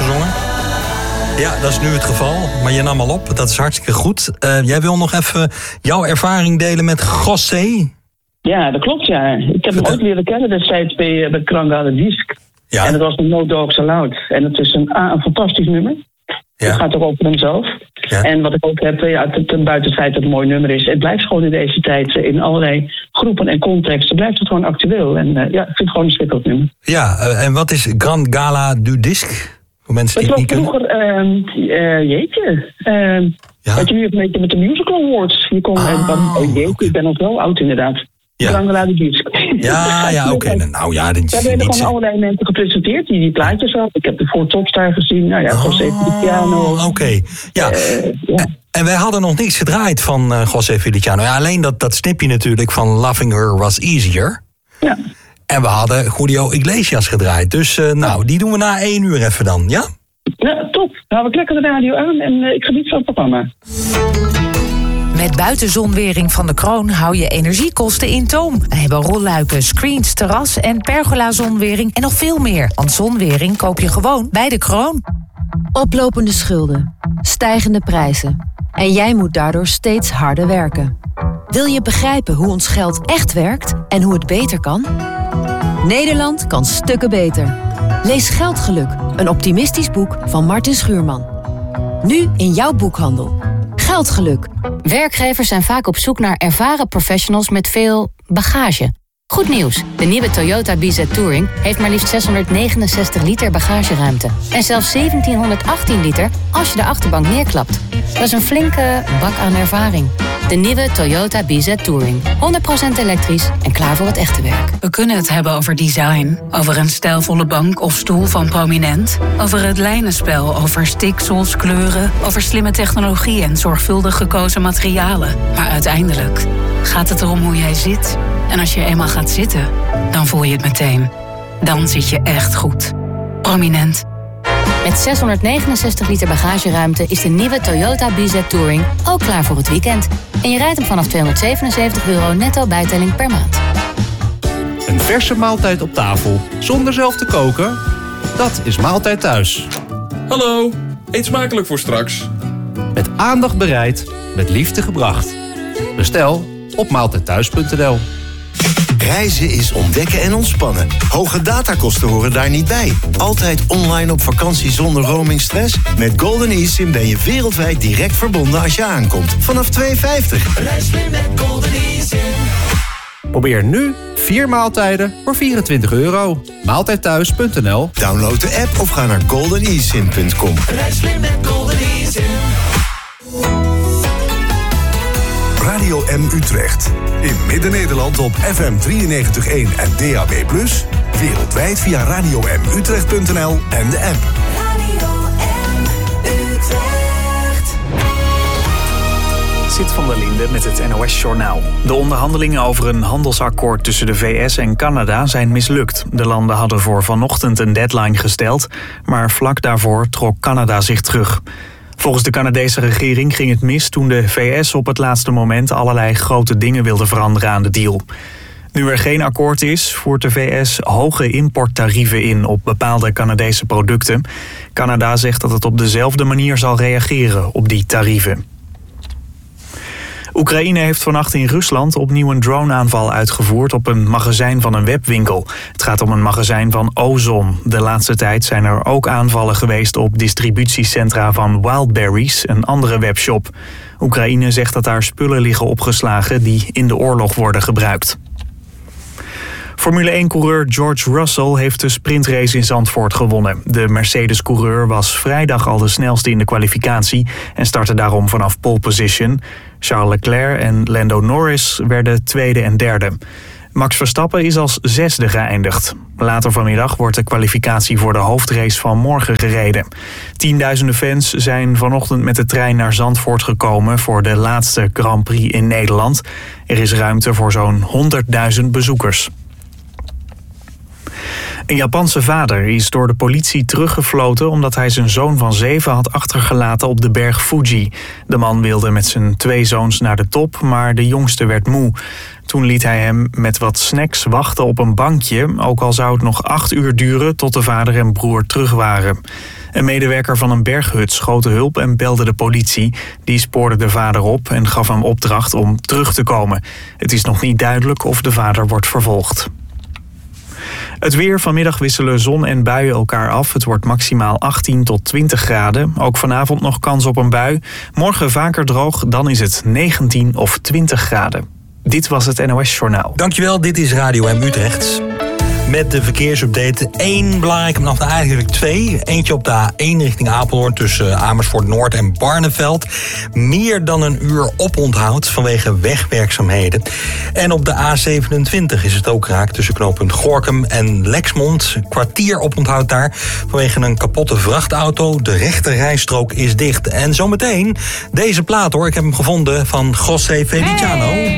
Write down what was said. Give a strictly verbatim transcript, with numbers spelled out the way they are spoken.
gezongen? Ja, dat is nu het geval. Maar je nam al op, dat is hartstikke goed. Uh, jij wil nog even jouw ervaring delen met José? Ja, dat klopt, ja. Ik heb hem ooit leren kennen destijds bij, bij Krangala Disc. Ja. En dat was een No Dogs Allowed. En het is een, een fantastisch nummer. Ja. Het gaat ook over hemzelf. Ja. En wat ik ook heb, ja, het, het, buiten het feit dat het een mooi nummer is, het blijft gewoon in deze tijd, in allerlei groepen en contexten, blijft het gewoon actueel. En uh, ja, ik vind het gewoon een schitterend nummer. Ja, uh, en wat is Grand Gala du Disc? Voor mensen die het niet vroeger, kunnen. Uh, uh, jeetje. Uh, ja. Wat je nu een beetje met de musical awards. Je kon, ah, uh, oh, jeetje, okay. Ik ben nog wel oud inderdaad. Ja. Grand Gala du Disc. Ja, ja, oké. Okay. Nou ja, dit is daar werden gewoon allerlei mensen gepresenteerd die die plaatjes hadden. Ik heb de Four Topstar gezien. Nou ja, José oh, Feliciano. Oké, okay. Ja. Uh, ja. En wij hadden nog niks gedraaid van uh, José Feliciano. Ja, alleen dat, dat snipje natuurlijk van Loving Her Was Easier. Ja. En we hadden Julio Iglesias gedraaid. Dus uh, nou, die doen we na één uur even dan, ja? Ja, top. Dan hou ik lekker de radio aan en uh, ik geniet van het programma. Met buitenzonwering van de Kroon hou je energiekosten in toom. We hebben rolluiken, screens, terras en pergola-zonwering en nog veel meer. Want zonwering koop je gewoon bij de Kroon. Oplopende schulden, stijgende prijzen. En jij moet daardoor steeds harder werken. Wil je begrijpen hoe ons geld echt werkt en hoe het beter kan? Nederland kan stukken beter. Lees Geldgeluk, een optimistisch boek van Martin Schuurman. Nu in jouw boekhandel. Geldgeluk. Werkgevers zijn vaak op zoek naar ervaren professionals met veel bagage. Goed nieuws, de nieuwe Toyota B Z Touring heeft maar liefst zeshonderdnegenenzestig liter bagageruimte. En zelfs zeventienhonderdachttien liter als je de achterbank neerklapt. Dat is een flinke bak aan ervaring. De nieuwe Toyota B Z Touring. honderd procent elektrisch en klaar voor het echte werk. We kunnen het hebben over design. Over een stijlvolle bank of stoel van Prominent. Over het lijnenspel, over stiksels, kleuren. Over slimme technologie en zorgvuldig gekozen materialen. Maar uiteindelijk gaat het erom hoe jij zit. En als je eenmaal gaat zitten, dan voel je het meteen. Dan zit je echt goed. Prominent. Met zeshonderdnegenenzestig liter bagageruimte is de nieuwe Toyota B Z Touring ook klaar voor het weekend. En je rijdt hem vanaf tweehonderdzevenenzeventig euro netto bijtelling per maand. Een verse maaltijd op tafel, zonder zelf te koken? Dat is Maaltijd Thuis. Hallo, eet smakelijk voor straks. Met aandacht bereid, met liefde gebracht. Bestel op maaltijdthuis punt n l. Reizen is ontdekken en ontspannen. Hoge datakosten horen daar niet bij. Altijd online op vakantie zonder roamingstress? Met Golden eSIM ben je wereldwijd direct verbonden als je aankomt. Vanaf twee vijftig. Reis weer met Golden eSIM. Probeer nu vier maaltijden voor vierentwintig euro. maaltijdthuis punt n l. Download de app of ga naar golden e sim punt com. Reis weer met Golden eSIM. Radio M Utrecht. In Midden-Nederland op F M drieënnegentig komma één en D A B plus. Wereldwijd via radio m utrecht punt n l en de app. Radio M Utrecht. Zit van der Linde met het N O S-journaal. De onderhandelingen over een handelsakkoord tussen de V S en Canada zijn mislukt. De landen hadden voor vanochtend een deadline gesteld, maar vlak daarvoor trok Canada zich terug. Volgens de Canadese regering ging het mis toen de V S op het laatste moment allerlei grote dingen wilde veranderen aan de deal. Nu er geen akkoord is, voert de V S hoge importtarieven in op bepaalde Canadese producten. Canada zegt dat het op dezelfde manier zal reageren op die tarieven. Oekraïne heeft vannacht in Rusland opnieuw een droneaanval uitgevoerd op een magazijn van een webwinkel. Het gaat om een magazijn van Ozon. De laatste tijd zijn er ook aanvallen geweest op distributiecentra van Wildberries, een andere webshop. Oekraïne zegt dat daar spullen liggen opgeslagen die in de oorlog worden gebruikt. Formule één-coureur George Russell heeft de sprintrace in Zandvoort gewonnen. De Mercedes-coureur was vrijdag al de snelste in de kwalificatie en startte daarom vanaf pole position. Charles Leclerc en Lando Norris werden tweede en derde. Max Verstappen is als zesde geëindigd. Later vanmiddag wordt de kwalificatie voor de hoofdrace van morgen gereden. Tienduizenden fans zijn vanochtend met de trein naar Zandvoort gekomen voor de laatste Grand Prix in Nederland. Er is ruimte voor zo'n honderdduizend bezoekers. Een Japanse vader is door de politie teruggefloten omdat hij zijn zoon van zeven had achtergelaten op de berg Fuji. De man wilde met zijn twee zoons naar de top, maar de jongste werd moe. Toen liet hij hem met wat snacks wachten op een bankje, ook al zou het nog acht uur duren tot de vader en broer terug waren. Een medewerker van een berghut schoot hulp en belde de politie. Die spoorde de vader op en gaf hem opdracht om terug te komen. Het is nog niet duidelijk of de vader wordt vervolgd. Het weer. Vanmiddag wisselen zon en buien elkaar af. Het wordt maximaal achttien tot twintig graden. Ook vanavond nog kans op een bui. Morgen vaker droog, dan is het negentien of twintig graden. Dit was het N O S Journaal. Dankjewel, dit is Radio M Utrecht. Met de verkeersupdate. Eén belangrijke, nou eigenlijk twee. Eentje op de A één richting Apeldoorn tussen Amersfoort Noord en Barneveld. Meer dan een uur oponthoud vanwege wegwerkzaamheden. En op de A zevenentwintig is het ook raak tussen knooppunt Gorinchem en Lexmond. Een kwartier oponthoud daar vanwege een kapotte vrachtauto. De rechte rijstrook is dicht. En zometeen deze plaat hoor, ik heb hem gevonden van José Feliciano. Hey.